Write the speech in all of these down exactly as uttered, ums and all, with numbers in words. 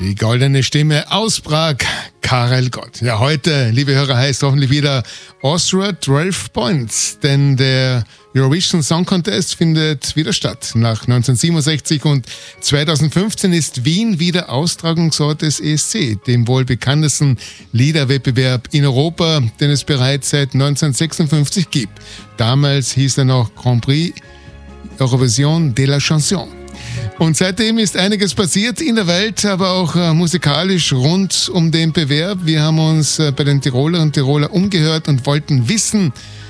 Die goldene Stimme aus Prag, Karel Gott. Ja, heute, liebe Hörer, heißt hoffentlich wieder Austria zwölf Points, denn der Eurovision Song Contest findet wieder statt. Nach neunzehnhundertsiebenundsechzig und zweitausendfünfzehn ist Wien wieder Austragungsort des E S C, dem wohl bekanntesten Liederwettbewerb in Europa, den es bereits seit neunzehnhundertsechsundfünfzig gibt. Damals hieß er noch Grand Prix Eurovision de la Chanson. Und seitdem ist einiges passiert in der Welt, aber auch äh, musikalisch rund um den Bewerb. Wir haben uns äh, bei den Tirolerinnen und Tiroler umgehört und wollten wissen,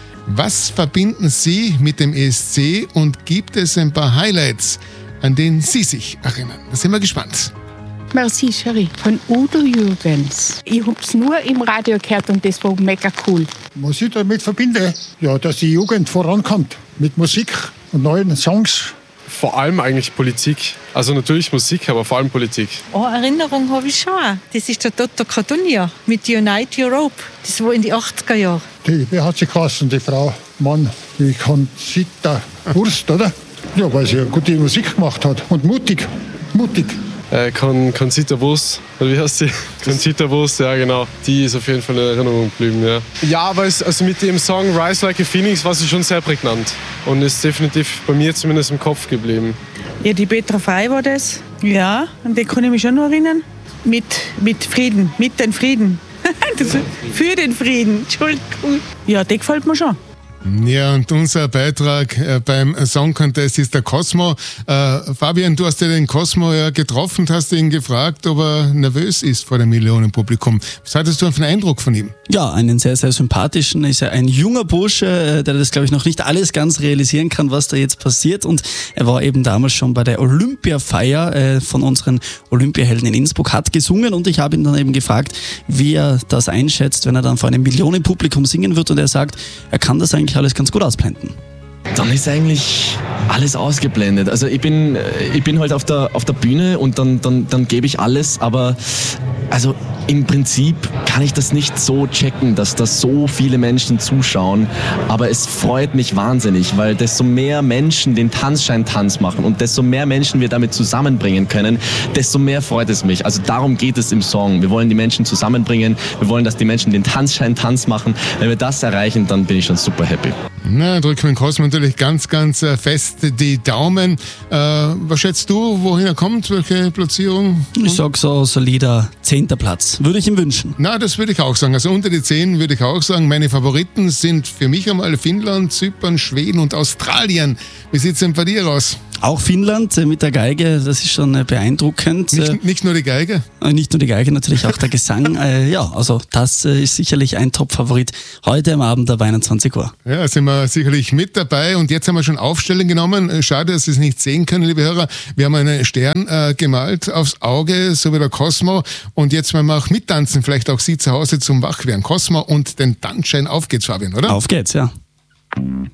was verbinden Sie mit dem E S C und gibt es ein paar Highlights, an denen Sie sich erinnern? Da sind wir gespannt. Merci, Cherie. Von Udo Jürgens. Ich hab's nur im Radio gehört und das war mega cool. Was ich damit verbinde, ja, dass die Jugend vorankommt mit Musik und neuen Songs. Vor allem eigentlich Politik. Also natürlich Musik, aber vor allem Politik. Oh, Erinnerung habe ich schon. Das ist der Toto Codogna mit Unite Europe. Das war in die achtziger Jahren. Die, wie hat sie geheißen, die Frau, Mann, die Conchita Wurst, oder? Ja, weil sie eine gute Musik gemacht hat. Und mutig, mutig. Äh, Con, Conchita Wurst, oder wie heißt sie? Conchita Wurst, ja genau. Die ist auf jeden Fall in Erinnerung geblieben, ja. Ja, aber es, also mit dem Song Rise Like a Phoenix war sie schon sehr prägnant. Und ist definitiv bei mir zumindest im Kopf geblieben. Ja, die Petra Frey war das. Ja, an die kann ich mich schon noch erinnern. Mit, mit Frieden, mit den Frieden. Das, für den Frieden, Entschuldigung. Ja, die gefällt mir schon. Ja, und unser Beitrag äh, beim Song Contest ist der Cosmo. Äh, Fabian, du hast ja den Cosmo ja getroffen und hast ihn gefragt, ob er nervös ist vor dem Millionenpublikum. Was hattest du für einen Eindruck von ihm? Ja, einen sehr, sehr sympathischen. Ist ja ein junger Bursche, der das, glaube ich, noch nicht alles ganz realisieren kann, was da jetzt passiert. Und er war eben damals schon bei der Olympiafeier äh, von unseren Olympiahelden in Innsbruck, hat gesungen und ich habe ihn dann eben gefragt, wie er das einschätzt, wenn er dann vor einem Millionenpublikum singen wird und er sagt, er kann das eigentlich alles ganz gut ausblenden. Dann ist eigentlich alles ausgeblendet. Also ich bin, ich bin halt auf der, auf der Bühne und dann, dann, dann gebe ich alles, aber also im Prinzip kann ich das nicht so checken, dass da so viele Menschen zuschauen, aber es freut mich wahnsinnig, weil desto mehr Menschen den Tanzschein-Tanz machen und desto mehr Menschen wir damit zusammenbringen können, desto mehr freut es mich. Also darum geht es im Song. Wir wollen die Menschen zusammenbringen, wir wollen, dass die Menschen den Tanzschein-Tanz machen. Wenn wir das erreichen, dann bin ich schon super happy. Na, drücken wir den Cosmo natürlich ganz, ganz äh, fest die Daumen. Äh, was schätzt du, wohin er kommt? Welche Platzierung? Ich sag so solider zehnter Platz. Würde ich ihm wünschen. Na, das würde ich auch sagen. Also unter die zehn würde ich auch sagen. Meine Favoriten sind für mich einmal Finnland, Zypern, Schweden und Australien. Wie sieht es denn bei dir aus? Auch Finnland mit der Geige, das ist schon beeindruckend. Nicht, nicht nur die Geige? Nicht nur die Geige, natürlich auch der Gesang. Ja, also das ist sicherlich ein Top-Favorit heute am Abend ab einundzwanzig Uhr. Ja, sind wir sicherlich mit dabei und jetzt haben wir schon Aufstellung genommen. Schade, dass Sie es nicht sehen können, liebe Hörer. Wir haben einen Stern äh, gemalt aufs Auge, so wie der Cosmo. Und jetzt wollen wir auch mittanzen, vielleicht auch Sie zu Hause zum Wachwerden. Cosmo und den Tanzschein. Auf geht's, Fabian, oder? Auf geht's, ja.